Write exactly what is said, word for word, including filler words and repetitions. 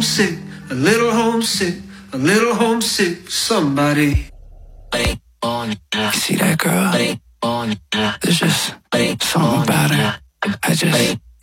homesick, a little homesick, a little homesick, somebody. You see that girl? There's just something about her. I just